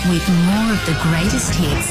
with more of the greatest hits.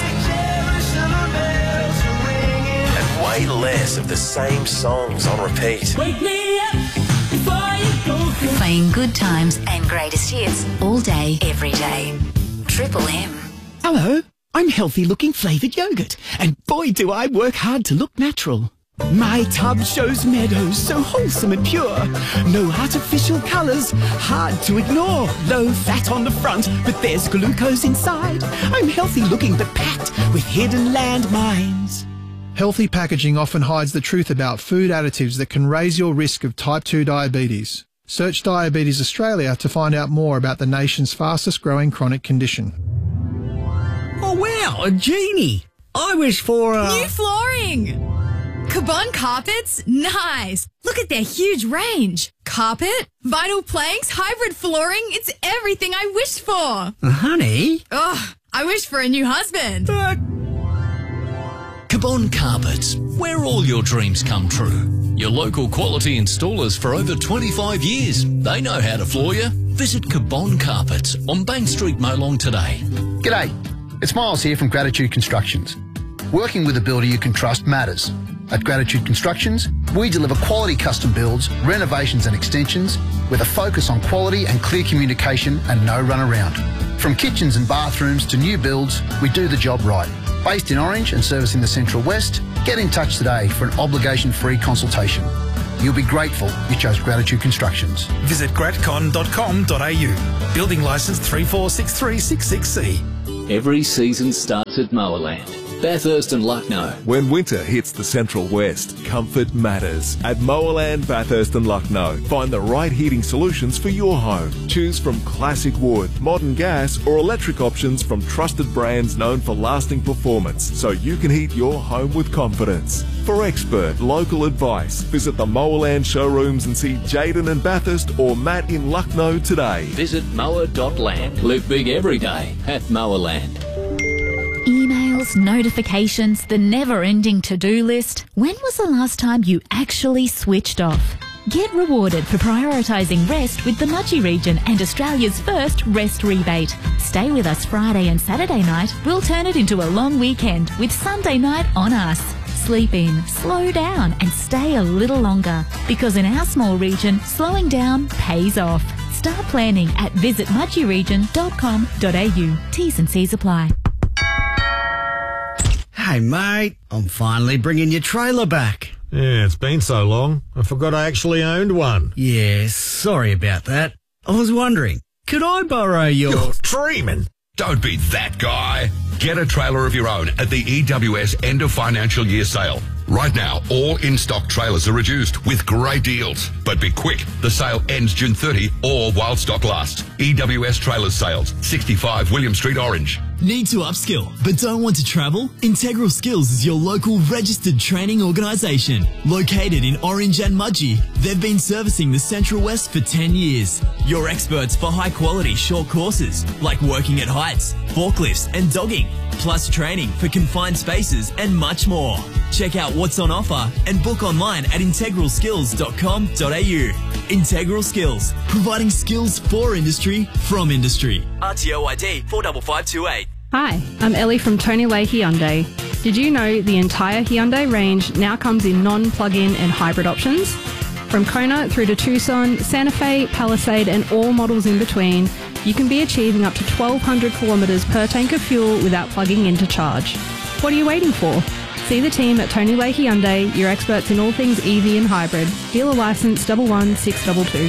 And way less of the same songs on repeat. Wake me up before you go. Playing good times and greatest hits all day, every day. Triple M. Hello, I'm healthy-looking flavoured yogurt, and boy do I work hard to look natural. My tub shows meadows so wholesome and pure. No artificial colours, hard to ignore. Low fat on the front, but there's glucose inside. I'm healthy-looking but packed with hidden landmines. Healthy packaging often hides the truth about food additives that can raise your risk of type 2 diabetes. Search Diabetes Australia to find out more about the nation's fastest growing chronic condition. Oh wow, a genie! I wish for new flooring! Cabon Carpets? Nice! Look at their huge range. Carpet, vinyl planks, hybrid flooring, it's everything I wished for. Honey? Ugh, I wish for a new husband. Cabon Carpets, where all your dreams come true. Your local quality installers for over 25 years. They know how to floor you. Visit Cabon Carpets on Bank Street, Molong today. G'day, it's Miles here from Gratitude Constructions. Working with a builder you can trust matters. At Gratitude Constructions, we deliver quality custom builds, renovations and extensions with a focus on quality and clear communication and no runaround. From kitchens and bathrooms to new builds, we do the job right. Based in Orange and servicing the Central West, get in touch today for an obligation-free consultation. You'll be grateful you chose Gratitude Constructions. Visit gratcon.com.au. Building licence 346366C. Every season starts at Mowerland, Bathurst and Lucknow. When winter hits the Central West, comfort matters. At Mowerland, Bathurst and Lucknow, find the right heating solutions for your home. Choose from classic wood, modern gas or electric options from trusted brands known for lasting performance, so you can heat your home with confidence. For expert local advice, visit the Mowerland showrooms and see Jaden in Bathurst or Matt in Lucknow today. Visit mower.land. Live big every day at Mowerland. Emails, notifications, the never-ending to-do list. When was the last time you actually switched off? Get rewarded for prioritising rest with the Mudgee region and Australia's first rest rebate. Stay with us Friday and Saturday night. We'll turn it into a long weekend with Sunday night on us. Sleep in, slow down and stay a little longer. Because in our small region, slowing down pays off. Start planning at visitmudgeeregion.com.au. T's and C's apply. Hey mate, I'm finally bringing your trailer back. Yeah, it's been so long. I forgot I actually owned one. Yeah, sorry about that. I was wondering, could I borrow your... You're dreaming. Don't be that guy. Get a trailer of your own at the EWS end of financial year sale. Right now, all in-stock trailers are reduced with great deals. But be quick, the sale ends June 30 or while stock lasts. EWS Trailers Sales, 65 William Street, Orange. Need to upskill but don't want to travel? Integral Skills is your local registered training organisation. Located in Orange and Mudgee, they've been servicing the Central West for 10 years. You're experts for high quality short courses like working at heights, forklifts and dogging, plus training for confined spaces and much more. Check out what's on offer and book online at integralskills.com.au. Integral Skills, providing skills for industry from industry. RTO ID 45528. Hi, I'm Ellie from Tony Leahy Hyundai. Did you know the entire Hyundai range now comes in non-plug-in and hybrid options? From Kona through to Tucson, Santa Fe, Palisade and all models in between, you can be achieving up to 1,200 kilometres per tank of fuel without plugging in to charge. What are you waiting for? See the team at Tony Leahy Hyundai, your experts in all things EV and hybrid. Dealer licence 11622.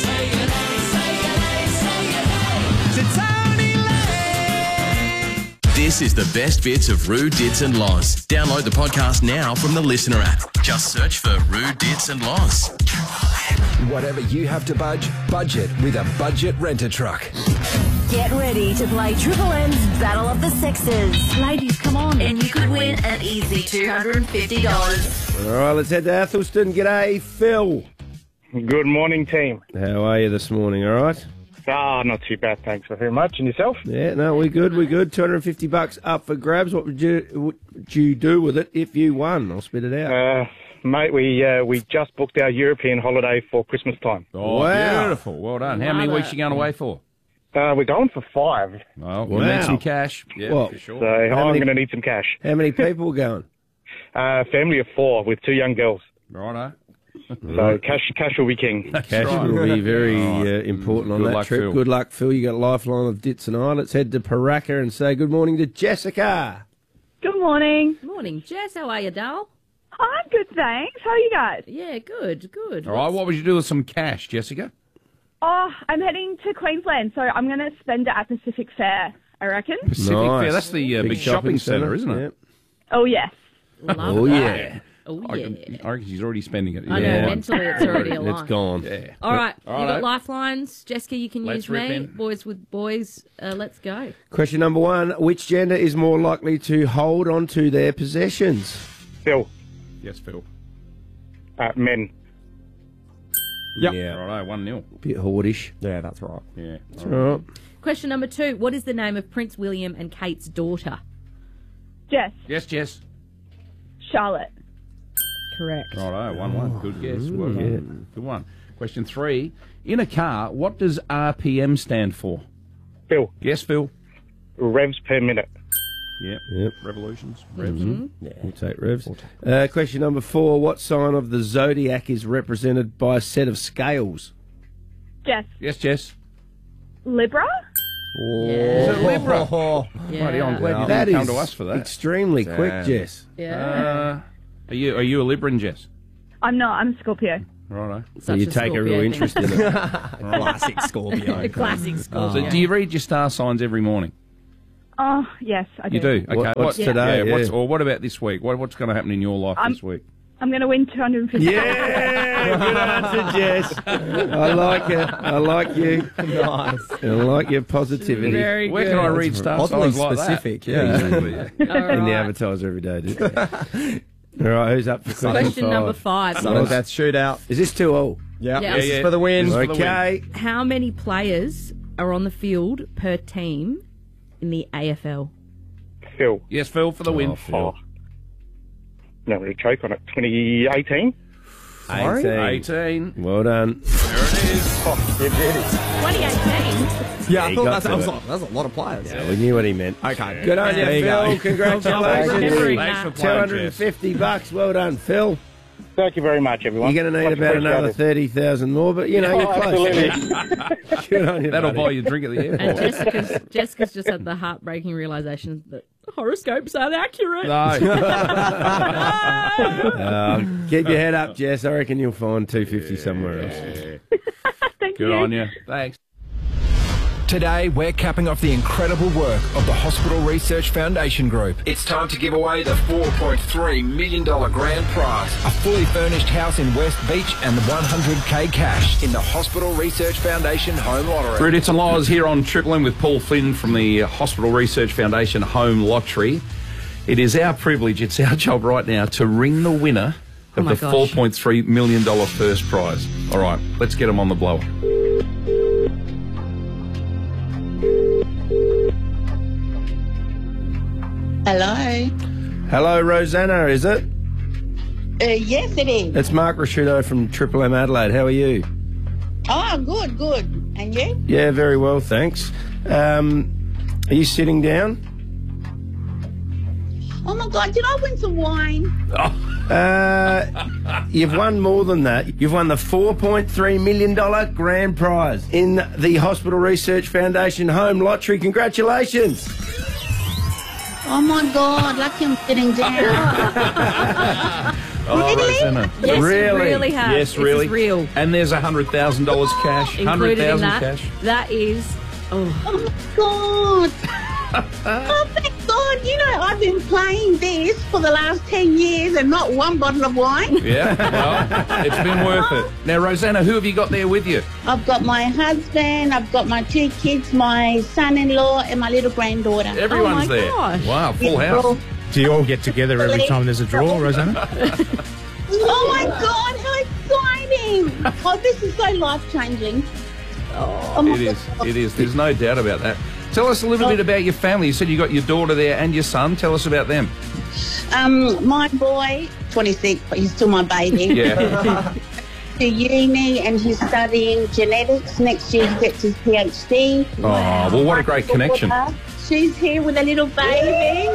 This is the best bits of Roo, Dits and Loz. Download the podcast now from the Listener app. Just search for Roo, Dits and Loz. Whatever you have to budget with a budget renter truck. Get ready to play Triple M's Battle of the Sexes. Ladies, come on, and you could win an easy $250. All right, let's head to Athelston. G'day, Phil. Good morning, team. How are you this morning, all right? Not too bad, thanks very much. And yourself? Yeah, no, we're good. $250 up for grabs. What would you do with it if you won? I'll spit it out. Mate, we just booked our European holiday for Christmas time. Oh, wow. Beautiful. Well done. How many weeks are you going away for? We're going for 5. Well, we'll need some cash. Yeah, Well, for sure. So I'm going to need some cash. How many people are going? Family of 4 with 2 young girls. Righto. So cash will be king. Cash will be very important on Good that luck, trip. Phil. Good luck, Phil. You got Lifeline of Dits and I. Let's head to Paraka and say good morning to Jessica. Good morning. Morning, Jess. How are you, doll? I'm good, thanks. How are you guys? Yeah, good. All right, what would you do with some cash, Jessica? Oh, I'm heading to Queensland, so I'm going to spend it at Pacific Fair, I reckon. Pacific Fair, that's the big shopping centre, isn't it? Yep. Oh, yes. Love that. Oh, yeah. I reckon she's already spending it. I know, mentally it's already a It's line. gone. Yeah. All right, All you got right. lifelines. Jessica, you can Let's use rip me. in. Boys with boys, let's go. Question number 1. Which gender is more likely to hold on to their possessions? Phil. Yes, Phil. Men. Yep. Yeah. Righto, 1-0. Bit hoardish. Yeah, that's right. Yeah. That's right. Question number 2. What is the name of Prince William and Kate's daughter? Jess. Yes, Jess. Charlotte. Correct. Righto, 1-1. Good guess. Well done. Good one. Question 3. In a car, what does RPM stand for? Phil. Yes, Phil. Revs per minute. Yep. Revolutions. Revs. Yeah, we'll take revs. Question number 4. What sign of the zodiac is represented by a set of scales? Jess. Yes, Jess. Libra? Is it Libra? Yeah. Righty, I'm glad you That didn't come is to us for that. extremely quick, Jess. Yeah. Are you a Libran, Jess? I'm not. I'm a Scorpio. Righto. So you take a real interest in it. Classic Scorpio. Classic Scorpio. So do you read your star signs every morning? Oh, yes, I do. You do? Okay. What's today? Yeah. Or what about this week? What's going to happen in your life this week? I'm going to win 250. Yeah, good answer, Jess. I like it. I like you. Nice. I like your positivity. Very Where good. can I read star Oddly signs like specific, that? yeah. Exactly. Yeah. All In the right. advertiser every day, dude. All right, who's up for Question number 5. Sudden death shootout. Is this 2-all? Yeah. Yeah. This is for the win. Okay. How many players are on the field per team in the AFL? Phil. Yes, Phil, for the win. Oh, Phil. No, we choke on it. 2018. 18. Well done. There it is. 2018. Yeah, I He thought got that's to it. a lot of players. Yeah, we knew what he meant. Okay. Good on you, There you Phil. go. Congratulations. Remembering Thanks that. for playing, Jess. $250. Well done, Phil. Thank you very much, everyone. You're going to need Much about another appreciated. 30,000 more, but you know, you're close. Absolutely. Good on you, That'll buddy. buy you a drink at the And airport. Jessica's just had the heartbreaking realisation that horoscopes aren't accurate. No. Keep your head up, Jess. I reckon you'll find 250 somewhere else. Thank Good you. on you. Thanks. Today, we're capping off the incredible work of the Hospital Research Foundation Group. It's time to give away the $4.3 million grand prize, a fully furnished house in West Beach and the $100K cash in the Hospital Research Foundation Home Lottery. Rude, it's and Lies here on Triple M with Paul Flynn from the Hospital Research Foundation Home Lottery. It is our privilege, it's our job right now to ring the winner of the $4.3 million first prize. All right, let's get them on the blower. Hello. Hello, Rosanna, is it? Yes, it is. It's Mark Rasciuto from Triple M Adelaide. How are you? Oh, good, good. And you? Yeah, very well, thanks. Are you sitting down? Oh my God, did I win some wine? You've won more than that. You've won the $4.3 million grand prize in the Hospital Research Foundation Home Lottery. Congratulations. Oh my God, lucky I'm sitting down. Oh, Rosanna. Yes, really have. Yes, This really. is real. And there's $100,000 cash. Included in $100,000 that. cash. That is... Oh. Oh my God. Oh, thank God. You know, I've been playing this for the last 10 years and not one bottle of wine. Yeah, well, it's been worth it. Now, Rosanna, who have you got there with you? I've got my husband, I've got my 2 kids, my son-in-law and my little granddaughter. Everyone's there. Wow, full house. Do you all get together every time there's a draw, Rosanna? Oh my God, how exciting! Oh, this is so life-changing. Oh my It is. There's no doubt about that. Tell us a little bit about your family. You said you got your daughter there and your son. Tell us about them. My boy, 26, but he's still my baby. Yeah. to uni and he's studying genetics. Next year he gets his PhD. Oh, well, what a great connection. She's here with a little baby.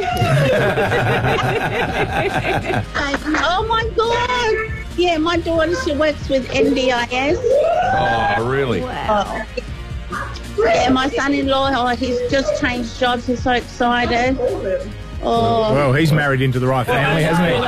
Oh my God! Yeah, my daughter, she works with NDIS. Oh, really? Oh. Yeah, my son-in-law, he's just changed jobs. He's so excited. Oh. Well, he's married into the right family, hasn't he?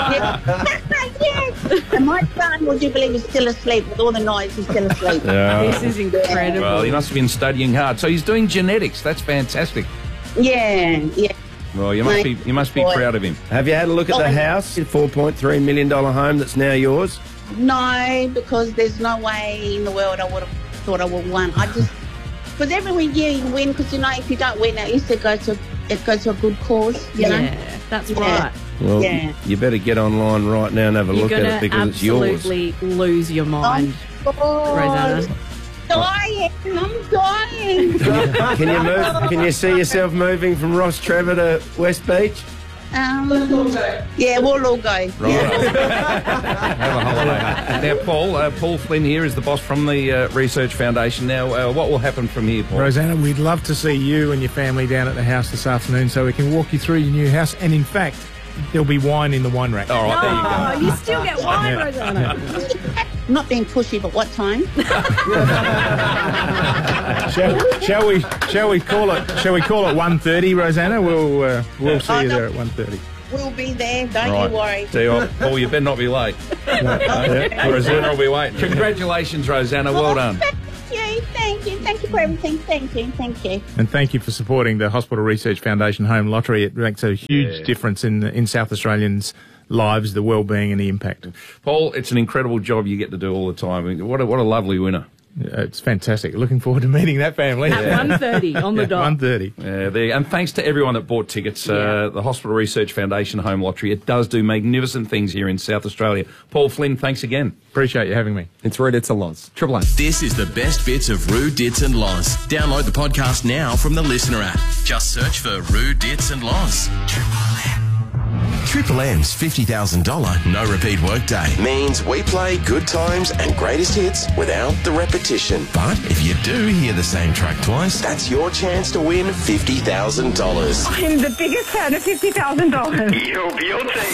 Yes. And my son, would you believe, is still asleep with all the noise? He's still asleep. Yeah. This is incredible. Well, he must have been studying hard. So he's doing genetics. That's fantastic. Yeah. Well, you must be proud of him. Have you had a look at the house? The $4.3 million home that's now yours? No, because there's no way in the world I would have thought I would have won. Because every year you win, because, you know, if you don't win, it used to go to a good cause, you know? Yeah, that's right. Well, you better get online right now and have a look at it because it's yours. You're going to absolutely lose your mind, Rosanna. I'm dying. Can you move? Can you see yourself moving from Ross Trevor to West Beach? Yeah, we'll all go. Right. Have a holiday. Now, Paul Flynn here is the boss from the Research Foundation. Now, what will happen from here, Paul? Rosanna, we'd love to see you and your family down at the house this afternoon so we can walk you through your new house. And in fact, there'll be wine in the wine rack. All right, there you go. You still get wine, Rosanna. I'm not being pushy, but what time? Shall we call it 1:30, Rosanna? We'll see you there at 1:30. We'll be there, don't you worry. See you, Paul, you better not be late. Rosanna will be waiting. Congratulations, Rosanna. Well done. Thank you. Thank you for everything. Thank you. And thank you for supporting the Hospital Research Foundation Home Lottery. It makes a huge difference in South Australians' lives, the well-being and the impact. Paul, it's an incredible job you get to do all the time. What a lovely winner. It's fantastic. Looking forward to meeting that family. At 1:30 on the dot. 1:30. And thanks to everyone that bought tickets. The Hospital Research Foundation Home Lottery. It does do magnificent things here in South Australia. Paul Flynn, thanks again. Appreciate you having me. It's Rue Dits and Loz. Triple M. This is the best bits of Rue Dits and Loz. Download the podcast now from the Listener app. Just search for Rue Dits and Loz. Triple M's $50,000 no repeat workday means we play good times and greatest hits without the repetition. But if you do hear the same track twice, that's your chance to win $50,000. I'm the biggest fan of $50,000. You're guilty.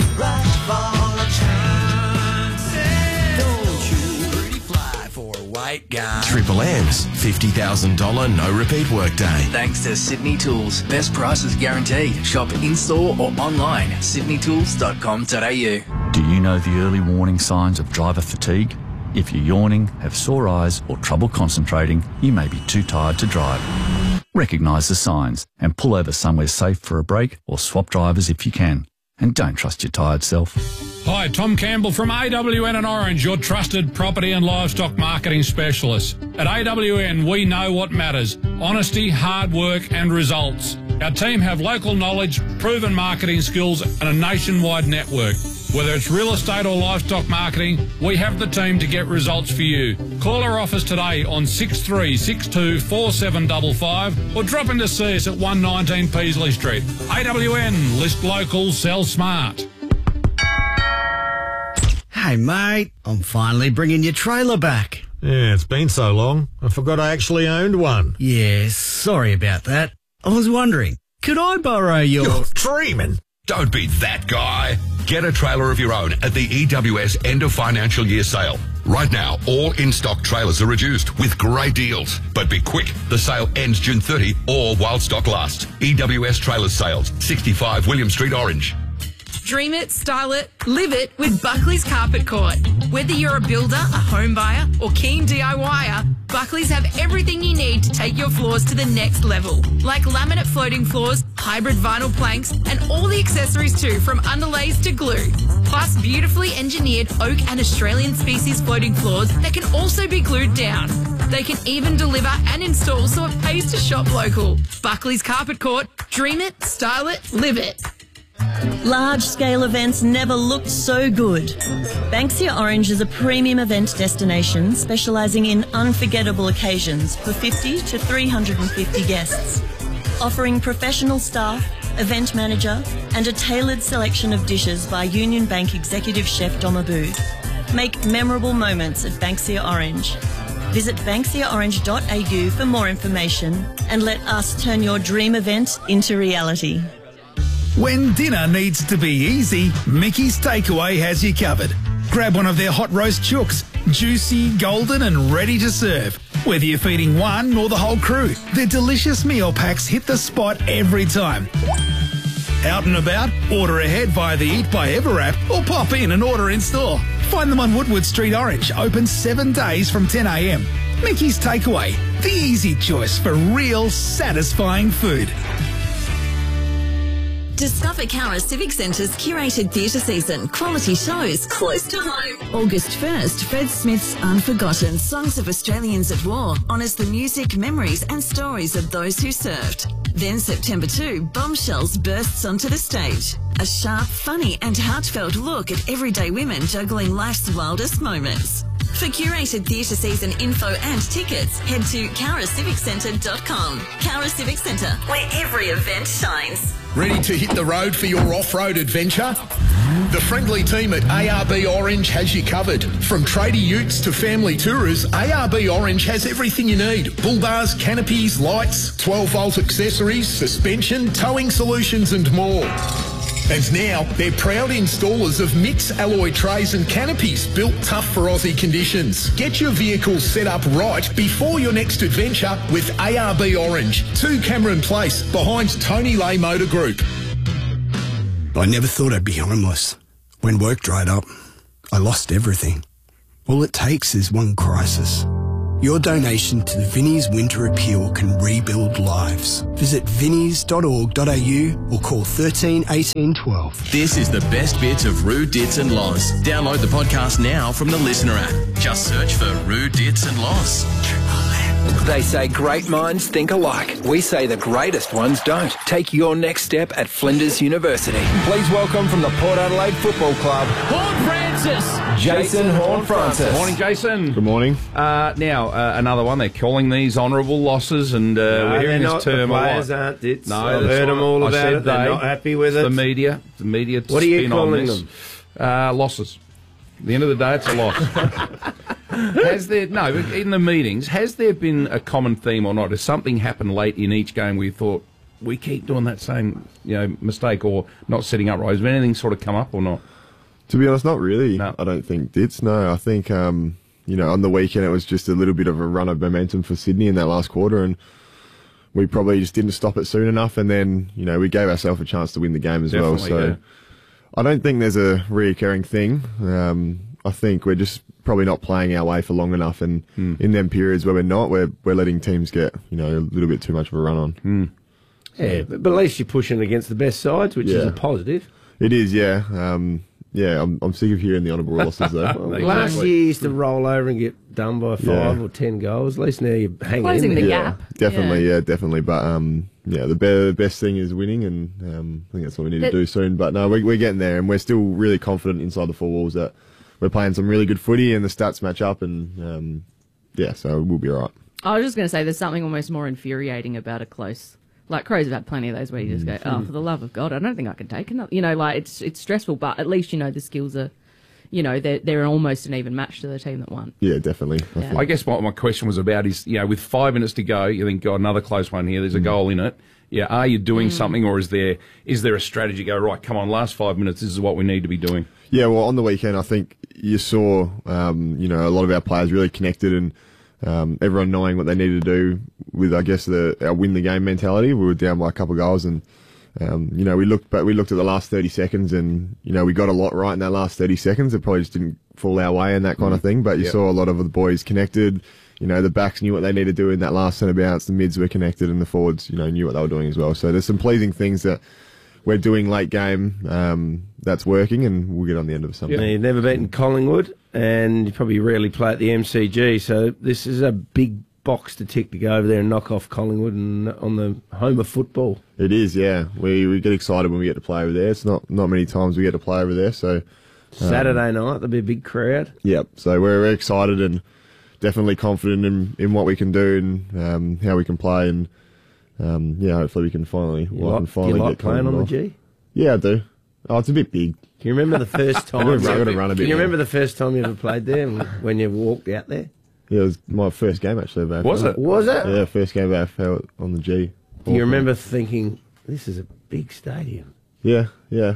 White guy. Triple M's $50,000 no repeat workday. Thanks to Sydney Tools. Best prices guaranteed. Shop in-store or online. sydneytools.com.au. Do you know the early warning signs of driver fatigue? If you're yawning, have sore eyes or trouble concentrating, you may be too tired to drive. Recognise the signs and pull over somewhere safe for a break or swap drivers if you can. And don't trust your tired self. Hi, Tom Campbell from AWN and Orange, your trusted property and livestock marketing specialist. At AWN, we know what matters: honesty, hard work and results. Our team have local knowledge, proven marketing skills and a nationwide network. Whether it's real estate or livestock marketing, we have the team to get results for you. Call our office today on 6362 4755 or drop in to see us at 119 Peasley Street. AWN, list local, sell smart. Hey, mate, I'm finally bringing your trailer back. Yeah, it's been so long. I forgot I actually owned one. Yeah, sorry about that. I was wondering, could I borrow your... You're dreaming. Don't be that guy. Get a trailer of your own at the EWS end of financial year sale. Right now, all in-stock trailers are reduced with great deals. But be quick, the sale ends June 30 or while stock lasts. EWS Trailers Sales, 65 William Street, Orange. Dream it, style it, live it with Buckley's Carpet Court. Whether you're a builder, a home buyer, or keen DIYer, Buckley's have everything you need to take your floors to the next level. Like laminate floating floors, hybrid vinyl planks, and all the accessories too, from underlays to glue. Plus beautifully engineered oak and Australian species floating floors that can also be glued down. They can even deliver and install so it pays to shop local. Buckley's Carpet Court. Dream it, style it, live it. Large-scale events never looked so good. Banksia Orange is a premium event destination specialising in unforgettable occasions for 50 to 350 guests. Offering professional staff, event manager and a tailored selection of dishes by Union Bank Executive Chef Dom Aboud. Make memorable moments at Banksia Orange. Visit banksiaorange.au for more information and let us turn your dream event into reality. When dinner needs to be easy, Mickey's Takeaway has you covered. Grab one of their hot roast chooks, juicy, golden and ready to serve. Whether you're feeding one or the whole crew, their delicious meal packs hit the spot every time. Out and about? Order ahead via the Eat by Ever app or pop in and order in store. Find them on Woodward Street Orange, open 7 days from 10 a.m. Mickey's Takeaway, the easy choice for real satisfying food. Discover Cowra Civic Centre's curated theatre season. Quality shows close to home. August 1st, Fred Smith's Unforgotten Songs of Australians at War honours the music, memories and stories of those who served. Then September 2, Bombshells bursts onto the stage. A sharp, funny and heartfelt look at everyday women juggling life's wildest moments. For curated theatre season info and tickets, head to cowraciviccentre.com. Cowra Civic Centre, where every event shines. Ready to hit the road for your off-road adventure? The friendly team at ARB Orange has you covered. From tradie utes to family tourers, ARB Orange has everything you need. Bull bars, canopies, lights, 12-volt accessories, suspension, towing solutions and more. And now, they're proud installers of Mix alloy trays and canopies built tough for Aussie conditions. Get your vehicle set up right before your next adventure with ARB Orange, 2 Cameron Place, behind Tony Lay Motor Group. I never thought I'd be homeless. When work dried up, I lost everything. All it takes is one crisis. Your donation to the Vinnie's Winter Appeal can rebuild lives. Visit vinnies.org.au or call 13 18 12. This is the best bits of Roo, Dits and Loz. Download the podcast now from the Listener app. Just search for Roo, Dits and Loz. They say great minds think alike. We say the greatest ones don't. Take your next step at Flinders University. Please welcome from the Port Adelaide Football Club, Horne-Francis! Jason Horne-Francis. Morning, Jason. Good morning. Now, another one. They're calling these honourable losses, and we're hearing this term a lot. The players aren't Dits. No, I've heard them all about it. They're not happy with it. The media. What are you calling them? Losses. At the end of the day, it's a loss. In the meetings, has there been a common theme or not? Has something happened late in each game where you thought, we keep doing that same mistake or not setting up right? Has anything sort of come up or not? To be honest, not really. No. I don't think Dits. No, I think, on the weekend it was just a little bit of a run of momentum for Sydney in that last quarter, and we probably just didn't stop it soon enough, and then, we gave ourselves a chance to win the game as well. So yeah. I don't think there's a reoccurring thing. I think we're just probably not playing our way for long enough, and in them periods where we're not, we're letting teams get, a little bit too much of a run on. Yeah, but at least you're pushing against the best sides, which is a positive. It is, yeah. I'm sick of hearing the honourable losses, though. Last year you used to roll over and get done by 5 or 10 goals. At least now you're hanging Closing in the there. gap. Definitely. But, the best thing is winning, and I think that's what we need to do soon. But, no, we're getting there, and we're still really confident inside the 4 walls that we're playing some really good footy and the stats match up, and, so we'll be all right. I was just going to say there's something almost more infuriating about a close. Like, Crows have had plenty of those where you just go, for the love of God, I don't think I can take another. It's stressful, but at least, the skills are, they're almost an even match to the team that won. Yeah, definitely. I guess what my question was about is, with 5 minutes to go, you think, God, another close one here, there's a goal in it. Yeah, are you doing something, or is there a strategy go, right, come on, last 5 minutes, this is what we need to be doing? Yeah, well, on the weekend, I think you saw, a lot of our players really connected, and everyone knowing what they needed to do with, I guess, our win the game mentality. We were down by a couple of goals, and we looked at the last 30 seconds, and we got a lot right in that last 30 seconds. It probably just didn't fall our way and that kind of thing. But you saw a lot of the boys connected. The backs knew what they needed to do in that last centre bounce. The mids were connected, and the forwards, knew what they were doing as well. So there's some pleasing things that we're doing late game that's working, and we'll get on the end of something. You've never beaten Collingwood, and you probably rarely play at the MCG, so this is a big box to tick to go over there and knock off Collingwood and on the home of football. It is, yeah. We get excited when we get to play over there. It's not many times we get to play over there. So Saturday night, there'll be a big crowd. Yep, so we're excited and definitely confident in what we can do and how we can play, and hopefully we can finally Do you like get playing on the off. G? Yeah, I do. Oh, it's a bit big. Can you remember the first time? I've got to run a bit. Can you more. remember the first time you ever played there when you walked out there? Yeah, it was my first game actually. Of AFL. Was it? Was it? Yeah, first game of AFL on the G. Do you remember thinking, this is a big stadium? Yeah.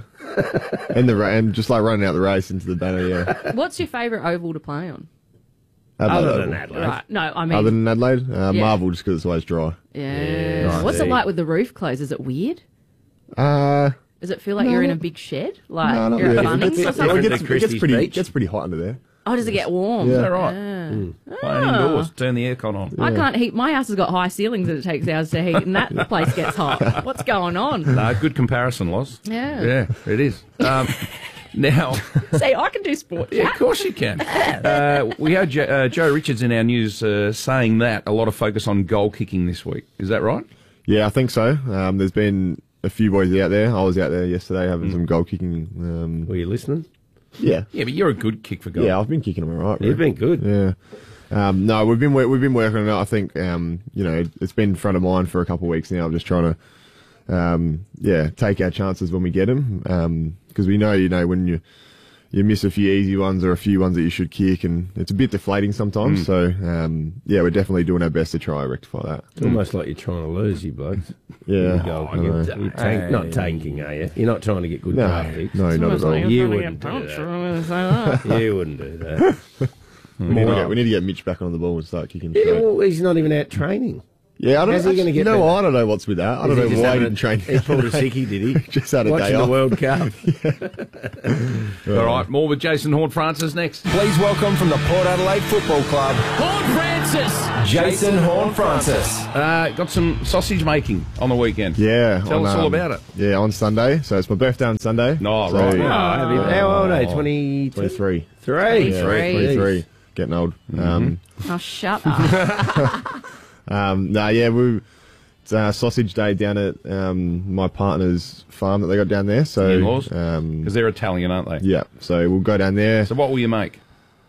and just like running out the race into the banner, yeah. What's your favourite oval to play on? Other than Adelaide. Right. No, I mean. Other than Adelaide? Marvel, just because it's always dry. Yeah. Right. What's it like with the roof closed? Is it weird? Does it feel like no, you're in a not- big shed? Like No, not you're really. at Bunnings or something? It gets pretty hot under there. Oh, does it get warm? Yeah. Is that right? Playing indoors, turn the aircon on. I can't heat. My house has got high ceilings that it takes hours to heat, and that place gets hot. What's going on? No, good comparison, Loz. Yeah. Yeah, it is. Now, See, I can do sport. yeah, of course you can. We had Joe Richards in our news saying that a lot of focus on goal kicking this week. Is that right? Yeah, I think so. There's been a few boys out there. I was out there yesterday having some goal kicking. Were you listening? Yeah. Yeah, but you're a good kick for goal. Yeah, I've been kicking them all right. You've been good. Yeah. No, we've been working on it. I think it's been front of mind for a couple of weeks now. I'm just trying to take our chances when we get them, because we know when you miss a few easy ones or a few ones that you should kick, and it's a bit deflating sometimes. So we're definitely doing our best to try and rectify that. It's almost like you're trying to lose, you blokes. Yeah. You're not tanking, are you? You're not trying to get good draft picks. No, not at all. You wouldn't do that. You wouldn't do that. We need to get Mitch back on the ball and start kicking. Yeah, well, he's not even out training. Yeah, I don't How's he going to get No, better? I don't know what's with that. I don't know why he didn't train. He pulled a sickie, did he? Just had a Watching day off. the World Cup. All right, more with Jason Horne-Francis next. Please welcome from the Port Adelaide Football Club, Horne-Francis! Jason Horne-Francis. Got some sausage making on the weekend. Yeah. Tell us all about it. Yeah, on Sunday. So it's my birthday on Sunday. No, So- right. How old are you? 23? 23. 23. Getting old. Oh, shut up. It's sausage day down at my partner's farm that they got down there. So In-laws? Because they're Italian, aren't they? Yeah. So we'll go down there. So what will you make?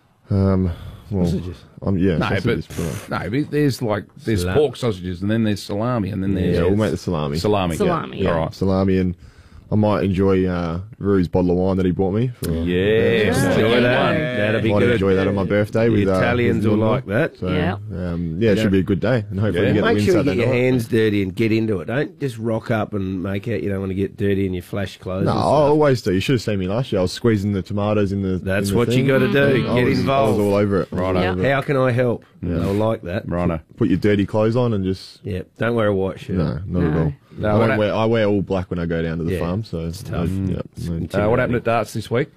Sausages. Sausages. But there's pork sausages, and then there's salami, and then there's we'll make the salami. Salami. Salami, All right. Salami, and I might enjoy Rue's bottle of wine that he bought me. Yes. Enjoy that. That'll be Might good. enjoy that on my birthday. The with Italians with will Nonna. like that. So, Yeah. it should be a good day, and hopefully we get the Make win sure you Saturday get your night. hands dirty and get into it. Don't just rock up and make out you don't want to get dirty in your flash clothes. No, and I stuff. always do. You should have seen me last year. I was squeezing the tomatoes in the. That's in the what thing. you got to do. I Get was involved. all over it. Right Yeah. over it. How can I help? They'll like that. Righto. Put your dirty clothes on and just. Yeah. Don't wear a white shirt. No, not at all. No, I wear all black when I go down to the Yeah, farm, so it's tough. What happened at darts this week?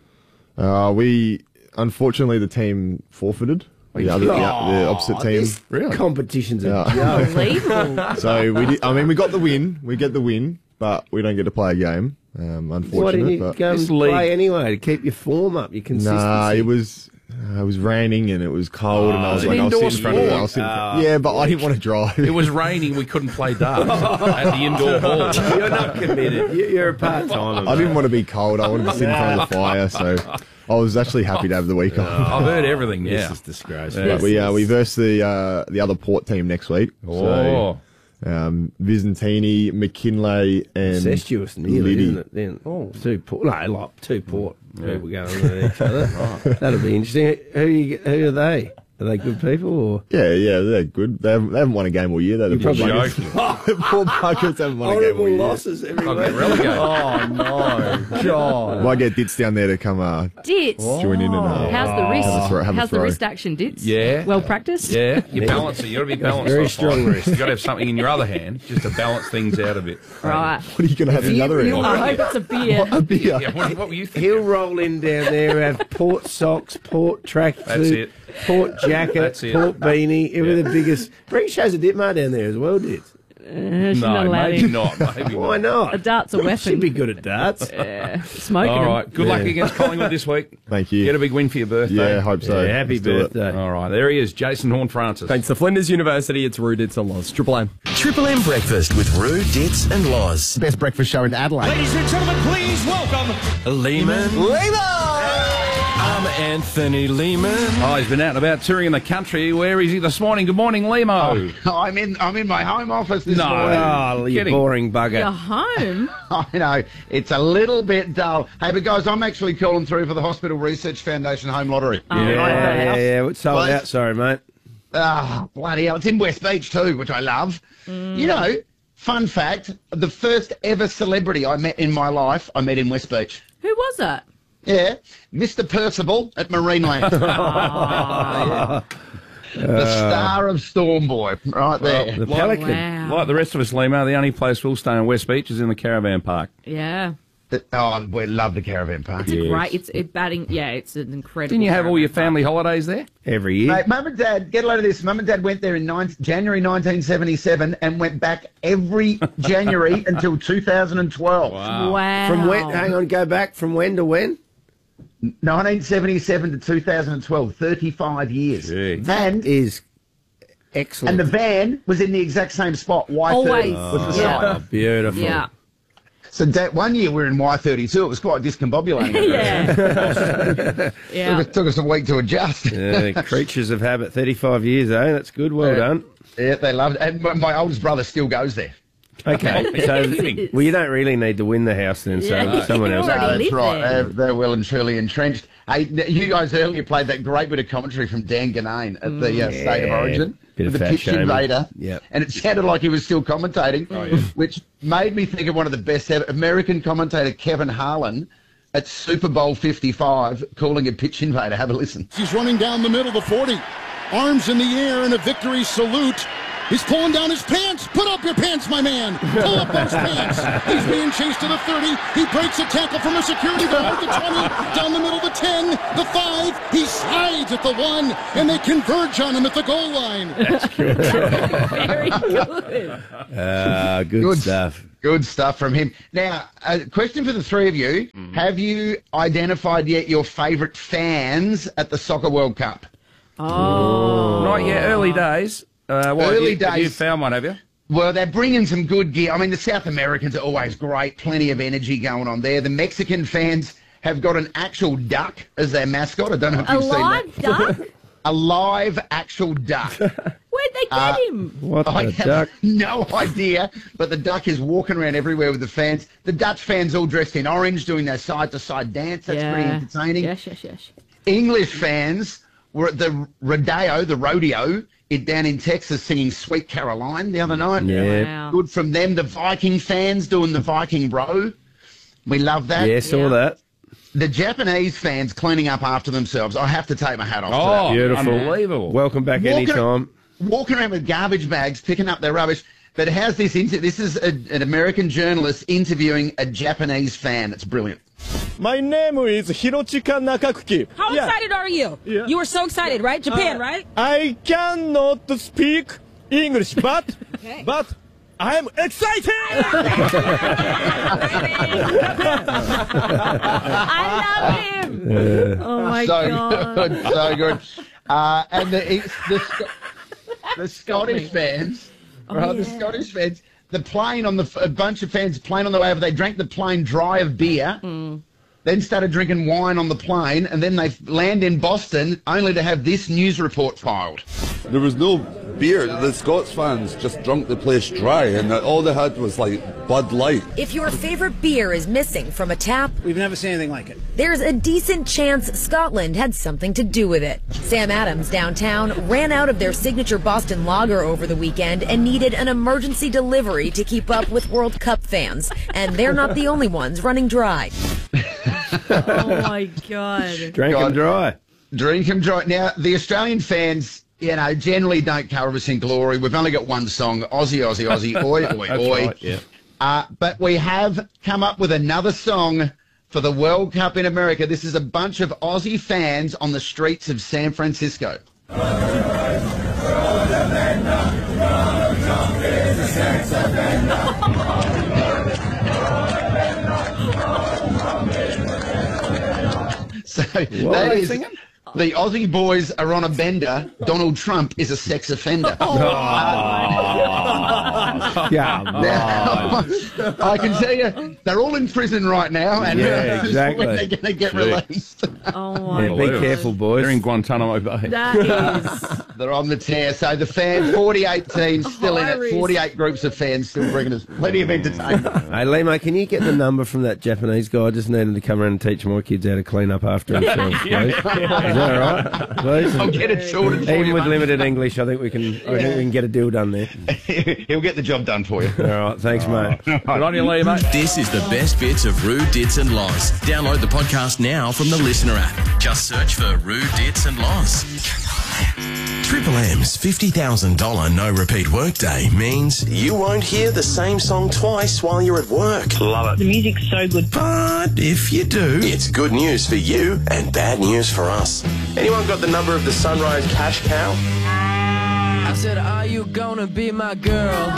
Unfortunately, the team forfeited. The opposite team. Really? Competitions Yeah. are Unbelievable. So we got the win. We get the win, but we don't get to play a game. Why didn't Unfortunate. you But go and This league- play anyway to keep your form up, your consistency? nah, it was raining and it was cold, and I was it's like, an I'll sit indoor in front of it. sport. I'll sit in front- yeah, but I didn't want to drive. It was raining. We couldn't play darts at the indoor hall. You're not committed. You're a part-timer. I didn't want to be cold. I wanted to sit in front of the fire, so I was actually happy to have the week off. I've heard everything. Yeah. This is disgraceful. But we verse the other Port team next week. Oh. So, Vizentini, McKinley, and Incestuous nearly, Liddy. isn't it? Then two Port people going on each other. That'll be interesting. Who are they? Are they good people or? Yeah, they're good. They haven't won a game all year. They're the You're Port joking. Buckets. The Port Buckets haven't won a game all Horrible year. losses every I'll week. get relegated. Oh, no. God. Might get Ditz down there to come Dits. join in and How's the wrist? have a How's the throw. wrist action, Dits? Yeah. Well practiced? Yeah, you balance it. You got to be balanced. Very on strong fire. wrist. You got to have something in your other hand just to balance things out a bit. Right. What are you going to have in the other end? I hope it's a beer. A beer. Yeah, what were you thinking? He'll roll in down there, have Port socks, Port That's tracksuit, it. Port jacket, That's it. Port beanie. Every the biggest. Bring shows a Ditmar down there as well, did. She's not No, allowed maybe in. not. Maybe Why not? A dart's a weapon. She'd be good at darts. Smoking All them. right. Good luck against Collingwood this week. Thank you. Get a big win for your birthday. Yeah, hope so. Yeah, happy Let's do it. birthday. All right. There he is, Jason Horne-Francis. Thanks to Flinders University, it's Rue Dits and Loz. Triple M. Triple M Breakfast with Rue, Dits and Loz. Best breakfast show in Adelaide. Ladies and gentlemen, please welcome Lehman. I'm Anthony Lehman. Oh, he's been out and about touring in the country. Where is he this morning? Good morning, Lemo. Oh, I'm in my home office this morning. Oh, you boring bugger. You're home? I know. It's a little bit dull. Hey, but guys, I'm actually calling through for the Hospital Research Foundation Home Lottery. Yeah. It's sold out. Sorry, mate. Ah, bloody hell. It's in West Beach too, which I love. You know, fun fact, the first ever celebrity I met in my life, I met in West Beach. Who was it? Yeah, Mr. Percival at Marineland. The star of Storm Boy, right there. The Pelican. Wow. Like the rest of us, Lemo, the only place we'll stay in West Beach is in the caravan park. Yeah. Oh, we love the caravan park. It's great. It's an incredible. Didn't you have all your caravan family holidays there? Every year. Mate, Mum and Dad, get a load of this. Mum and Dad went there in January 1977 and went back every January until 2012. Wow. From when? Hang on, go back from when to when? 1977 to 2012, 35 years. Gee. And is excellent. And the van was in the exact same spot. Y30 Always. was the site. Beautiful. Yeah. So one year we were in Y32. It was quite discombobulating. Yeah. Took us a week to adjust. Creatures of habit, 35 years, eh? That's good. Well done. Yeah, they loved it. And my oldest brother still goes there. Okay, so well, you don't really need to win the house then, so someone else. No, that's right. They're well and truly entrenched. Hey, you guys earlier played that great bit of commentary from Dan Ganane at the State of Origin. Bit of the fat pitch shaming. invader. Yep. And it sounded like he was still commentating, which made me think of one of the best ever. American commentator Kevin Harlan at Super Bowl 55 calling a pitch invader. Have a listen. He's running down the middle, the 40. Arms in the air in a victory salute. He's pulling down his pants. Put up your pants, my man. Pull up those pants. He's being chased to the 30. He breaks a tackle from a security guard. The 20, down the middle, the 10, the 5. He slides at the 1, and they converge on him at the goal line. That's good. Very good. Good stuff. Good stuff from him. Now, a question for the three of you. Have you identified yet your favourite fans at the Soccer World Cup? Oh. Not yet. Early days. Early days. You found one, have you? Well, they're bringing some good gear. I mean, the South Americans are always great. Plenty of energy going on there. The Mexican fans have got an actual duck as their mascot. I don't know if you've seen that. A live duck? A live actual duck. Where'd they get him? What I the have duck? no idea, but the duck is walking around everywhere with the fans. The Dutch fans all dressed in orange, doing their side-to-side dance. That's pretty entertaining. Yes. English fans were at the rodeo, down in Texas, singing Sweet Caroline the other night. Yeah. Wow. Good from them. The Viking fans doing the Viking row. We love that. Yeah, saw that. The Japanese fans cleaning up after themselves. I have to take my hat off to that. Beautiful. Unbelievable. Welcome back anytime. Walking around with garbage bags, picking up their rubbish. But how's this? This is an American journalist interviewing a Japanese fan. It's brilliant. My name is Hirochika Nakakuki. How excited are you? Yeah. You were so excited, right? Japan, right? I cannot speak English, but I'm excited. I love him. Oh my God. Good, so good. And the Scottish fans, the Scottish fans, a bunch of fans playing on the way over, they drank the plane dry of beer, then started drinking wine on the plane, and then they land in Boston only to have this news report filed. There was no beer. The Scots fans just drunk the place dry, and all they had was like Bud Light. If your favorite beer is missing from a tap, we've never seen anything like it. There's a decent chance Scotland had something to do with it. Sam Adams downtown ran out of their signature Boston lager over the weekend and needed an emergency delivery to keep up with World Cup fans. And they're not the only ones running dry. Oh my God. Drink them dry. Drink them dry. Now, the Australian fans, generally don't cover us in glory. We've only got one song, Aussie, Aussie, Aussie, oi, oi, oi. Right, yeah. But we have come up with another song for the World Cup in America. This is a bunch of Aussie fans on the streets of San Francisco. So that is singing? The Aussie boys are on a bender. Donald Trump is a sex offender. Now, I can tell you, they're all in prison right now, and Yeah, exactly. when they're going to get released. Oh my Yeah, be careful, boys. They're in Guantanamo Bay. That is. They're on the tear. So the fans, 48 teams still in it, Hilarious. 48 groups of fans still bringing us plenty of entertainment. Hey, Limo, can you get the number from that Japanese guy? I just need him to come around and teach my kids how to clean up after themselves, please. Is that all right? Please? I'll get it sorted for Even you, with mate. limited English, I think we can get a deal done there. He'll get the job done for you. All right, thanks, mate. Good on you, Lee, mate. This is the best bits of Roo, Dits and Loz. Download the podcast now from the Listener app. Just search for Roo, Dits and Loz. Triple M's $50,000 no repeat workday means you won't hear the same song twice while you're at work. Love it. The music's so good. But if you do, it's good news for you and bad news for us. Anyone got the number of the Sunrise Cash Cow? I said, are you gonna be my girl?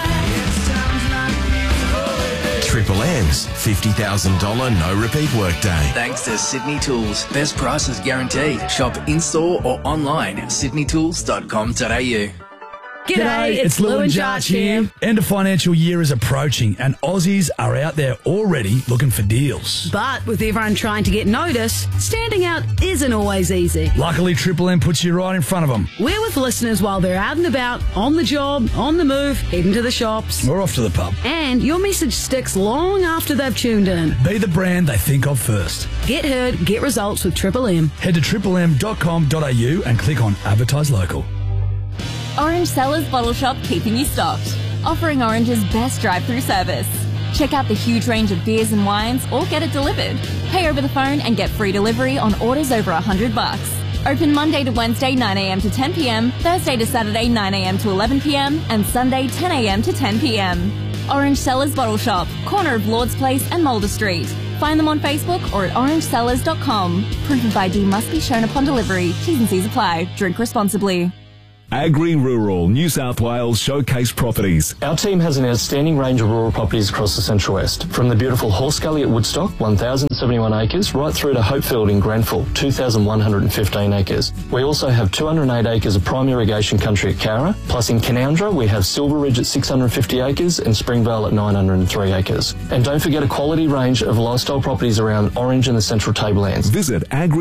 Triple M's $50,000 no repeat workday. Thanks to Sydney Tools. Best prices guaranteed. Shop in-store or online at sydneytools.com.au. G'day, it's Lou and Jarch here. End of financial year is approaching and Aussies are out there already looking for deals. But with everyone trying to get noticed, standing out isn't always easy. Luckily, Triple M puts you right in front of them. We're with listeners while they're out and about, on the job, on the move, heading to the shops. Or off to the pub. And your message sticks long after they've tuned in. Be the brand they think of first. Get heard, get results with Triple M. Head to triplem.com.au and click on Advertise Local. Orange Cellars Bottle Shop, keeping you stocked. Offering Orange's best drive-through service. Check out the huge range of beers and wines or get it delivered. Pay over the phone and get free delivery on orders over $100. Open Monday to Wednesday 9am to 10pm, Thursday to Saturday 9am to 11pm, and Sunday 10am to 10pm. Orange Cellars Bottle Shop, corner of Lord's Place and Mulder Street. Find them on Facebook or at orangecellars.com. Proof of ID must be shown upon delivery. T's and C's apply. Drink responsibly. Agri-Rural New South Wales Showcase Properties. Our team has an outstanding range of rural properties across the Central West, from the beautiful Horse Gully at Woodstock, 1,071 acres, right through to Hopefield in Grenfell, 2,115 acres. We also have 208 acres of prime irrigation country at Cowra, plus in Canoundra we have Silver Ridge at 650 acres and Springvale at 903 acres. And don't forget a quality range of lifestyle properties around Orange and the Central Tablelands. Visit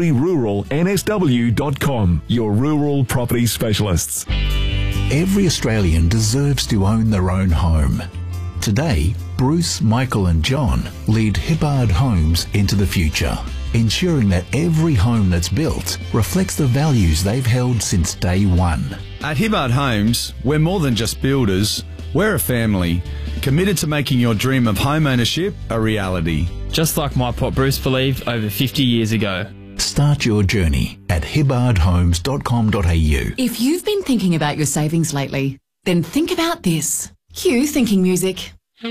agriruralnsw.com, your rural property specialists. Every Australian deserves to own their own home. Today, Bruce, Michael and John lead Hibbard Homes into the future, ensuring that every home that's built reflects the values they've held since day one. At Hibbard Homes, we're more than just builders. We're a family, committed to making your dream of home ownership a reality. Just like my pop Bruce believed over 50 years ago. Start your journey at hibbardhomes.com.au. If you've been thinking about your savings lately, then think about this. Cue thinking music.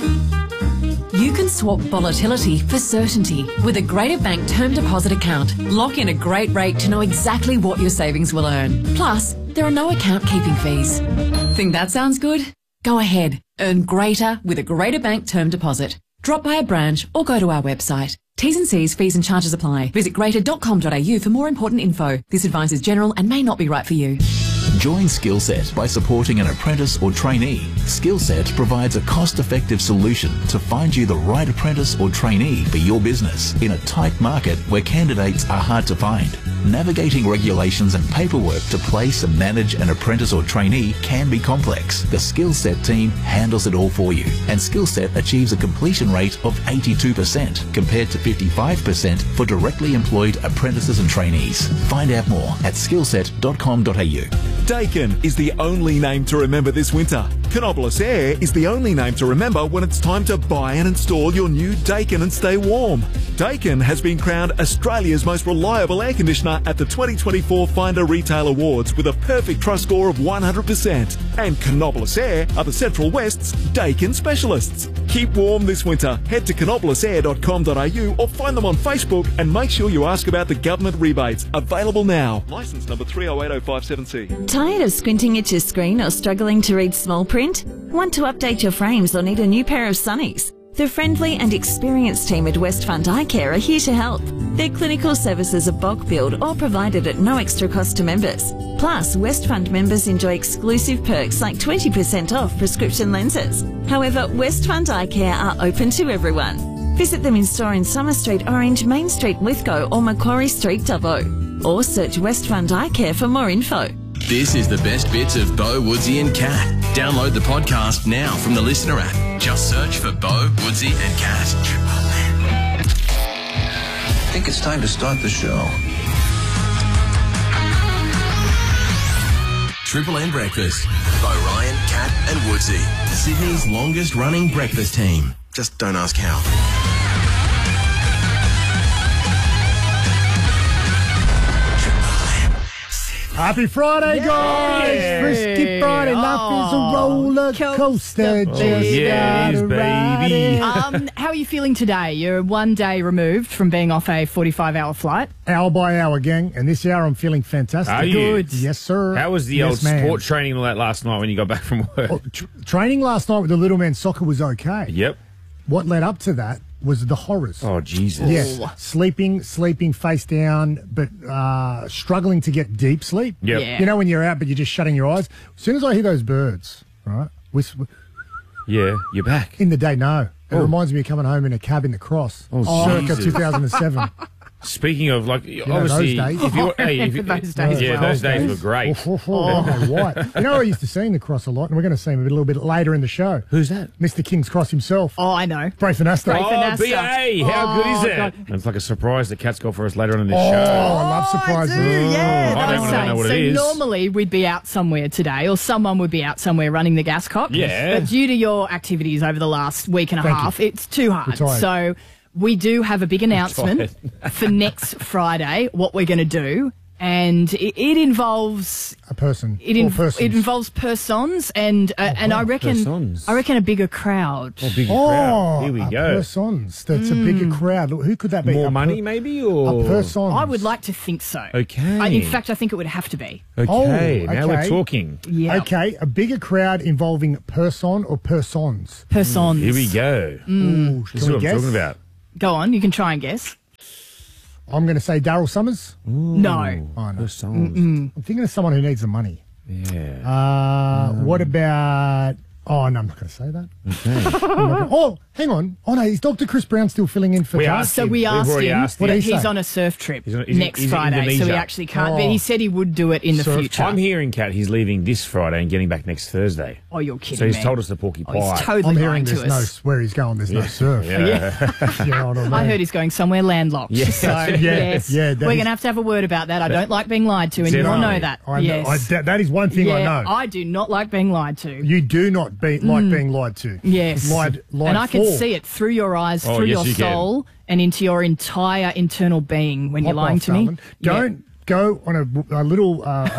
You can swap volatility for certainty with a Greater Bank term deposit account. Lock in a great rate to know exactly what your savings will earn. Plus, there are no account keeping fees. Think that sounds good? Go ahead. Earn greater with a Greater Bank term deposit. Drop by a branch or go to our website. T's and C's, fees and charges apply. Visit greater.com.au for more important info. This advice is general and may not be right for you. Join Skillset by supporting an apprentice or trainee. Skillset provides a cost-effective solution to find you the right apprentice or trainee for your business in a tight market where candidates are hard to find. Navigating regulations and paperwork to place and manage an apprentice or trainee can be complex. The Skillset team handles it all for you, and Skillset achieves a completion rate of 82% compared to 55% for directly employed apprentices and trainees. Find out more at skillset.com.au. Dakin is the only name to remember this winter. Canobolas Air is the only name to remember when it's time to buy and install your new Dakin and stay warm. Dakin has been crowned Australia's most reliable air conditioner at the 2024 Finder Retail Awards with a perfect trust score of 100%. And Canobolas Air are the Central West's Dakin specialists. Keep warm this winter. Head to canobolasair.com.au or find them on Facebook and make sure you ask about the government rebates. Available now. Licence number 308057C. Tired of squinting at your screen or struggling to read small print? Want to update your frames or need a new pair of sunnies? The friendly and experienced team at Westfront Eye Care are here to help. Their clinical services are bulk billed or provided at no extra cost to members. Plus, Westfront members enjoy exclusive perks like 20% off prescription lenses. However, Westfront Eye Care are open to everyone. Visit them in store in Summer Street Orange, Main Street Lithgow or Macquarie Street Dubbo. Or search Westfront Eye Care for more info. This is the best bits of Bo, Woodsy and Cat. Download the podcast now from the Listener app. Just search for Bo, Woodsy and Cat. I think it's time to start the show. Triple M Breakfast. Bo, Ryan, Cat and Woodsy. Sydney's longest running breakfast team. Just don't ask how. Happy Friday, guys! Frisky Friday, life is a roller coaster. Yeah, it is, baby. How are you feeling today? You're 1 day removed from being off a 45-hour flight. Hour by hour, gang, and this hour I'm feeling fantastic. Are you? Good. Yes, sir. How was the old sport training and all that last night when you got back from work? Training last night with the little man soccer was okay. Yep. What led up to that was the horrors. Oh, Jesus. Yes, sleeping face down, but struggling to get deep sleep. Yep. Yeah. You know when you're out, but you're just shutting your eyes? As soon as I hear those birds, right, yeah, you're back. In the day, no. It reminds me of coming home in a cab in the Cross. Circa 2007. Speaking of, like, You obviously, know, those days. if you're, those days were great. What? You know, I used to see in the Cross a lot, and we're going to see him a little bit later in the show. Who's that? Mr. King's Cross himself. Oh, I know. Brayford Astor. Oh, BA! How good is that? It's like a surprise the Cat's got for us later on in this show. I love surprises. Yeah, I don't want to know what it is. Normally we'd be out somewhere today, or someone would be out somewhere running the gas cop. Yeah. But due to your activities over the last week and a half, it's too hard. Retired. So we do have a big announcement for next Friday, what we're going to do. And it involves a person. It involves persons, and I reckon a bigger crowd. Crowd. Here we go. Persons. That's a bigger crowd. Who could that be? More money, maybe, or a person? I would like to think so. Okay. In fact, I think it would have to be. Okay. Now we're talking. Yeah. Okay. A bigger crowd involving person or persons. Persons. Here we go. This is what I'm talking about. Go on. You can try and guess. I'm going to say Daryl Summers. No. Oh, no. Songs. I'm thinking of someone who needs the money. Yeah. What about... Oh, no, I'm not going to say that. Okay. Oh, hang on. Oh, no, is Dr. Chris Brown still filling in for We Carl? asked him, but What he's on a surf trip next he's in Friday, so he Indonesia. actually can't. But he said he would do it in the future. I'm hearing, Kat, he's leaving this Friday and getting back next Thursday. Oh, you're kidding So he's me. told us the Porky Pie. he's totally I'm hearing lying to there's us. where he's going, there's no surf. Yeah. You know what I mean? I heard he's going somewhere landlocked. Yeah. So, yes. Yeah, we're going to have a word about that. I don't like being lied to, and you all know that. Yes. That is one thing I know. I do not like being lied to. You do not like being lied to. Yes. Lied and I can for. see it through your eyes, Oh, through yes, your you can. soul, and into your entire internal being when you're Pop lying off, to me. darling. Don't go on a little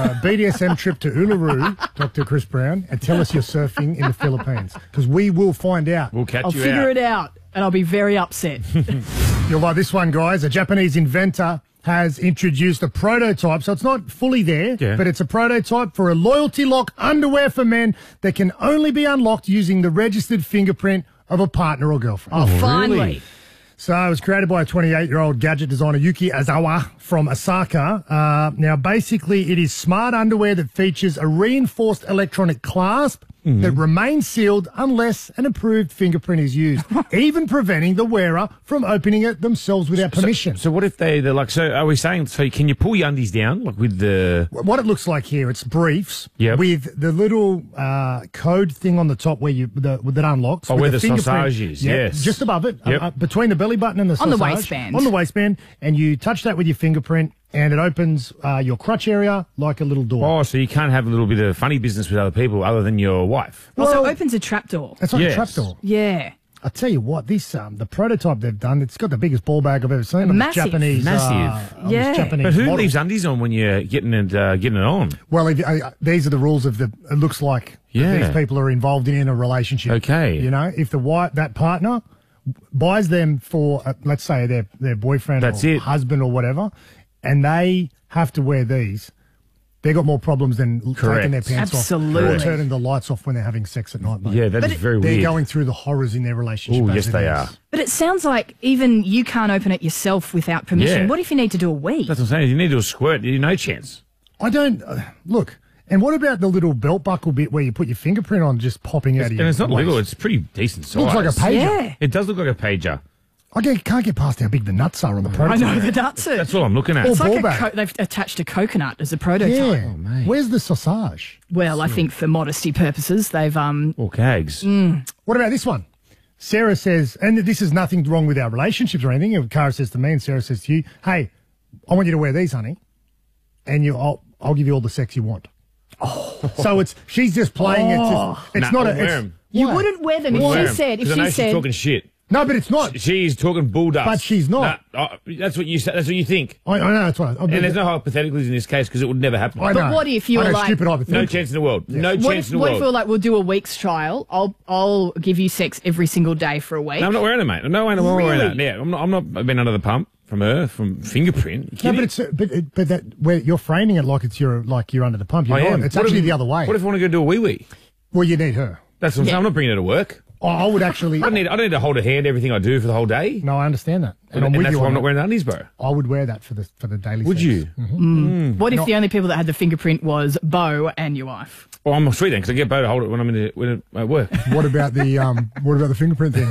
BDSM trip to Uluru, Dr. Chris Brown, and tell us you're surfing in the Philippines, because we will find out. We'll catch I'll you figure out. it out, and I'll be very upset. You'll like this one, guys. A Japanese inventor has introduced a prototype, so it's not fully there, but it's a prototype for a loyalty lock underwear for men that can only be unlocked using the registered fingerprint of a partner or girlfriend. Oh, finally. really? So it was created by a 28-year-old gadget designer, Yuki Azawa, from Osaka. Now, basically, it is smart underwear that features a reinforced electronic clasp that remains sealed unless an approved fingerprint is used, even preventing the wearer from opening it themselves without permission. So what if they're like, so are we saying, so can you pull your undies down, like with the... What it looks like here, it's briefs Yep. with the little code thing on the top where that unlocks. Oh, with where the fingerprint. massage is, Yeah, yes. just above it, Yep. between the belly button and the On the massage. waistband. On the waistband, and you touch that with your fingerprint, and it opens your crotch area like a little door. Oh, so you can't have a little bit of funny business with other people other than your wife. Also, it opens a trapdoor. It's like Yes. a trapdoor. Yeah. I tell you what, this the prototype they've done, it's got the biggest ball bag I've ever seen. on this Massive. Japanese, Massive. on this Japanese But who model. leaves undies on when you're getting it on? Well, these are the rules of it looks like Yeah. these people are involved in a relationship. Okay. You know, if that partner buys them for, let's say, their boyfriend That's or it. husband or whatever, and they have to wear these, They've got more problems than taking their pants Absolutely. off or turning the lights off when they're having sex at night, mate. Yeah, that is very weird. They're going through the horrors in their relationship. Oh, as yes, it they is. are. But it sounds like even you can't open it yourself without permission. Yeah. What if you need to do a wee? That's what I'm saying. You need to do a squirt. You no chance. I don't... look, and what about the little belt buckle bit where you put your fingerprint on just popping out of your And it's not waist? little. It's pretty decent size. Looks like a pager. Yeah. It does look like a pager. Can't get past how big the nuts are on the prototype. I know, the nuts are... That's what I'm looking at. Or It's like ball bag. they've attached a coconut as a prototype. Yeah. Where's the sausage? Well, I think for modesty purposes, they've... Or cags. What about this one? Sarah says, and this is nothing wrong with our relationships or anything. Cara says to me and Sarah says to you, hey, I want you to wear these, honey, and I'll give you all the sex you want. Oh. So she's just playing it. It's not wear a... 'em. You wouldn't wear them if she said... If I know she she's said... talking shit. No, but it's not. She's talking bull dust. But she's not. That's what you say. That's what you think. I know, that's right. And there's no hypotheticals in this case because it would never happen. I know. But what if you I were know, like... stupid hypotheticals. No chance in the world. Yes. No What chance if, in the what if world. we're like, we'll do a week's trial. I'll give you sex every single day for a week. No, I'm not wearing it, mate. No way I'm wearing Really? that. Yeah, I'm not been under the pump from her, from fingerprint. No, but it's but that where you're framing it like you're under the pump. You're I not. am. It's What actually if- the other way. What if I want to go do a wee-wee? Well, you need her. That's what I'm saying. I'm not bringing her to work. I would actually. I don't need to hold her hand everything I do for the whole day. No, I understand that, And I'm with that's you why on I'm not that. wearing the undies, bro. I would wear that for the daily. Would sex. you? What if the only people that had the fingerprint was Bo and your wife? Well, I'm sweet then because I get Bo to hold it when I'm at work. What about the fingerprint thing?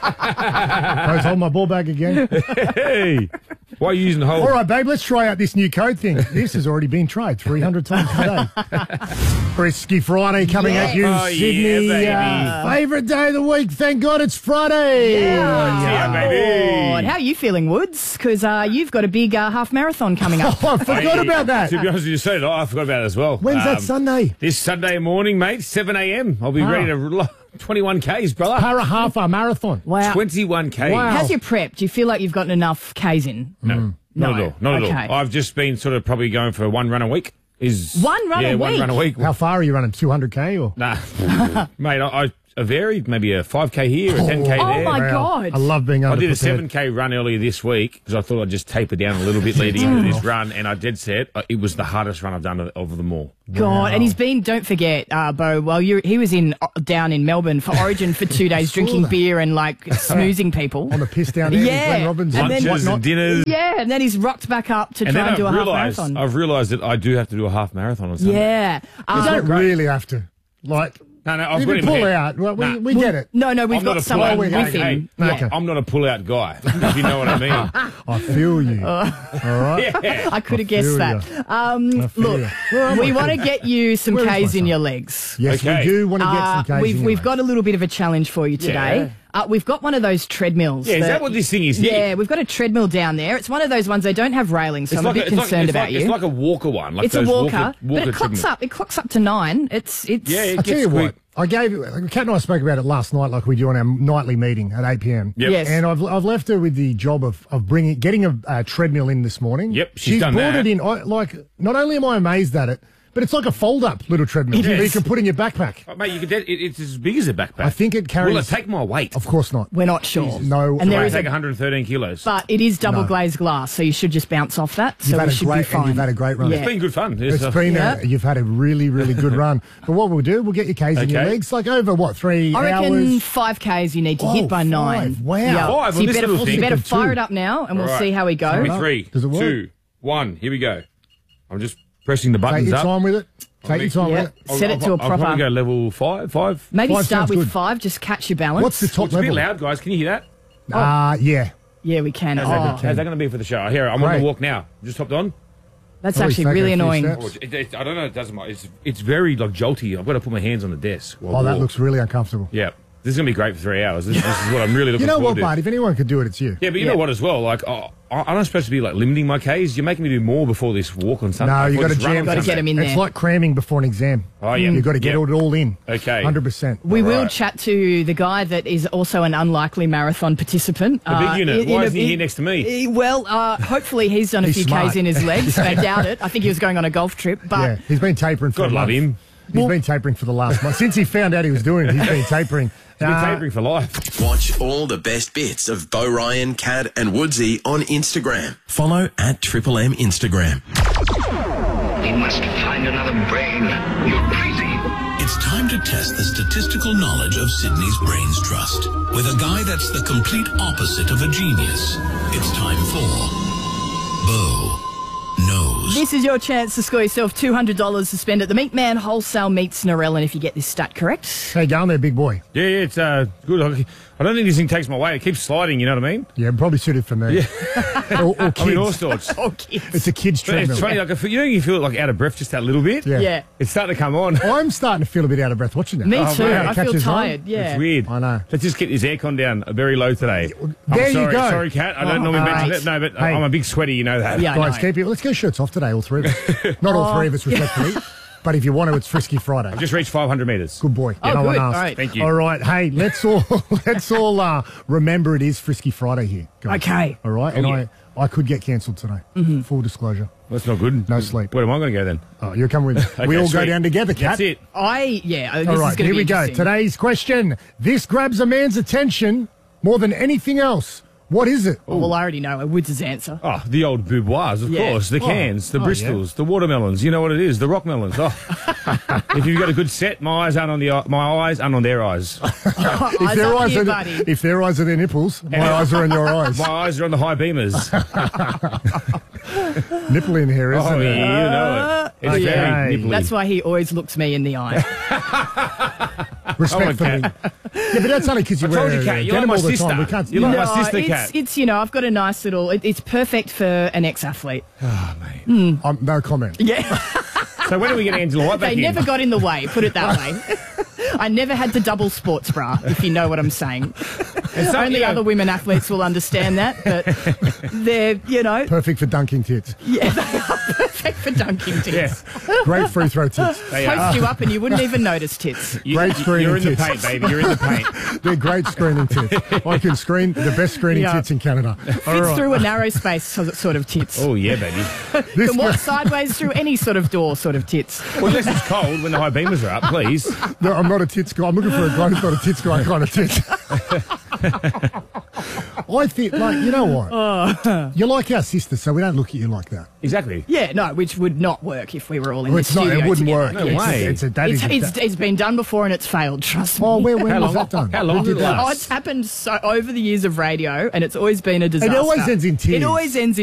I was holding my ball bag again. Hey, why are you using the whole? All right, babe, let's try out this new code thing. This has already been tried 300 times today. Frisky Friday coming at you, Oh, Sydney. yeah, baby. Favourite day of the week. Thank God it's Friday. Yeah, baby. Lord, how are you feeling, Woods? Because you've got a big half marathon coming up. I forgot about that. To be honest with you, so did I forgot about it as well. When's that Sunday? This Sunday morning, mate, 7 a.m. I'll be ready to 21 Ks, brother. Para half a marathon. Wow. 21 Ks. Wow. How's your prep? Do you feel like you've gotten enough Ks in? No, not at all. Not at Okay. all. I've just been sort of probably going for one run a week. One run a One week? run a week. How far are you running? 200k or? Nah, mate, I varied. Maybe a 5K here, a 10K there. Oh, my God. I love being I did a underprepared. 7K run earlier this week because I thought I'd just taper down a little bit leading into this run, and I did set it was the hardest run I've done of them all. God, and he's been, don't forget, Bo, he was down in Melbourne for Origin for 2 days drinking beer and like snoozing people. On the piss down there with Yeah. Glenn Robbins And then- Lunches and dinners. Yeah, and then he's rocked back up to And try then and do a half marathon. I've realised that I do have to do a half marathon on Sunday. Yeah. You don't really have to. Like, No, I've you got can him pull here. out. Well, Nah. we get it. No, we've I'm not got a someone pull-out with guy. him. Hey, Okay. I'm not a pull-out guy, if you know what I mean. I feel you. All right. Yeah. I could have guessed feel that. feel Look, ya. Where am we I? want to get you some Where is my Ks in son? your legs. Yes, Okay. we do want to get some cases. We've got a little bit of a challenge for you today. We've got one of those treadmills. Yeah, is that what this thing is? Yeah, we've got a treadmill down there. It's one of those ones they don't have railings, so I'm a bit concerned about you. It's like a walker one. Like It's a those walker, but walker it clocks treadmill. up. It clocks up to 9. It's. Yeah, it I tell gets you quick. what, I gave Kat and I spoke about it last night, like we do on our nightly meeting at 8 p.m. Yep. Yes. And I've left her with the job of getting a treadmill in this morning. Yep, she's done brought that. it in. Not only am I amazed at it, but it's like a fold-up little treadmill It that you is. can put in your backpack. Oh, mate, it's as big as a backpack. I think it carries. Will it take my weight? Of course not. We're not sure. No. And there Will it is take a, 113 kilos? but it is double No. glazed glass, so you should just bounce off that. You've So had we a should be great, fine. and you've had a great run. Yeah. It's been good fun. It's been Yeah. you've had a really, really good run. But what we'll do, we'll get your K's in your Okay. legs, like over, 3 I reckon hours? 5 Ks you need to Oh, hit by 9. 5. Wow. Yeah. 5 So on you this better, little thing. you better Two. fire it up now, and we'll All right. see how we go. 3, Does it work? 2, 1. Here we go. I'm just pressing the Take buttons your up. time with it. Take your time Yeah. with it. Set it to a I'll proper. probably go level 5. Maybe 5 start sounds with good. 5, just catch your balance. What's the top It's a bit level? loud, guys. Can you hear that? Yeah. Yeah, we can. How's Oh, that going to be for the show? Here, I'm on Great. the walk now. Just hopped on. that's Oh, he's actually taking really a few annoying. steps. Oh, I don't know. It doesn't matter. It's very like jolty. I've got to put my hands on the desk. while I Oh, that walk. looks really uncomfortable. Yeah. This is going to be great for 3 hours. This is what I'm really looking You know forward what, to. Bart? If anyone could do it, it's you. Yeah, but you know what as well? Like, I'm not supposed to be like limiting my Ks. You're making me do more before this walk on Sunday. No, you Before got to this run jam. on Gotta get Sunday. 'em in It's there. like cramming before an exam. Oh, yeah. You've got to get Yeah. it all in. Okay. 100%. We will Right. chat to the guy that is also an unlikely marathon participant. The big unit. Why isn't he here next to me? Well, hopefully he's done a He's few smart. Ks in his legs. I doubt it. I think he was going on a golf trip. But Yeah, he's been tapering for God a love month. him. He's been tapering for the last month. Since he found out he was doing it, he's been tapering. He's been tapering for life. Watch all the best bits of Bo Ryan, Cad and Woodsy on Instagram. Follow @Triple M Instagram. We must find another brain. You're crazy. It's time to test the statistical knowledge of Sydney's Brains Trust with a guy that's the complete opposite of a genius. It's time for Bo Knows. This is your chance to score yourself $200 to spend at the Meat Man Wholesale Meats Narellan if you get this stat correct. How you going there, big boy? Yeah, it's good. I don't think this thing takes my weight. It keeps sliding, you know what I mean? Yeah, probably suited for me. Yeah. or kids. I mean, all sorts. All kids. It's a kid's But treadmill. it's funny, like, you feel like out of breath just that little bit. Yeah. It's starting to come on. I'm starting to feel a bit out of breath watching that. Me too. man. I feel Catches on. tired. Yeah. It's weird. I know. Let's just get this aircon down very low today. There I'm sorry. you go. Sorry, Kat. I don't normally mention right. it. No, but Hey. I'm a big sweaty, you know that. Yeah, I Guys, know. keep it. Let's go shirts off today, all three of us. Not all three of us, respectfully. But if you want to, it's Frisky Friday. I've just reached 500 metres. Good boy. Oh, no one good. asked. All right. Thank you. All right. Hey, let's all remember it is Frisky Friday here, guys. Okay. All right. Oh, And I could get cancelled today. Full disclosure. That's not good. No sleep. Where am I going to go then? Oh, you're coming with me. Okay, we all go sweet. down together, Kat. That's it. This All is right. going to Here be we go. interesting. Today's question. This grabs a man's attention more than anything else. What is it? Well, I already know Woods' answer. Oh, the old bouboirs, of Yeah. course. The cans, the Bristols, the watermelons. You know what it is. The rock melons. Oh. If you've got a good set, my eyes aren't on their eyes. If their eyes are buddy. if their eyes are their nipples, my eyes are on your eyes. My eyes are on the high beamers. Nipple in here, isn't Oh, it? yeah, you know it. It's Okay. very nipply. That's why he always looks me in the eye. Respectfully. Kat. Yeah, but that's only because you I told wear you, Kat, you're denim like all my the time. sister. We can't. You're like my sister, it's, Kat. it's, I've got a nice little, it's perfect for an ex-athlete. Oh, mate. No comment. Yeah. So when are we getting Angela White back They in? never got in the way, put it that way. I never had to double sports bra, if you know what I'm saying. Only other women athletes will understand that, but they're, Perfect for dunking tits. yeah, they are perfect for dunking tits. Great free throw tits. They Post are. you up and you wouldn't even notice tits. Great screening You're in the tits. paint, baby. You're in the paint. They're great screening tits. I can screen the best screening Yeah. tits in Canada. All Fits right. through a narrow space sort of tits. Oh, yeah, baby. Can walk sideways through any sort of door sort of tits. Well, unless it's cold when the high beamers are up, please. No, I'm not a tits guy. I'm looking for a guy who's not a tits guy kind of tit. I think, you know what? You're like our sister, so we don't look at you like that. Exactly. Yeah, no, which would not work if we were all in Well, the it's not. studio It wouldn't together. work. No Yes. way. It's been done before and it's failed, trust me. Oh, when How was long- that done? how long Who did it that? last? Oh, it's happened over the years of radio and it's always been a disaster. always ends in tears. It always ends in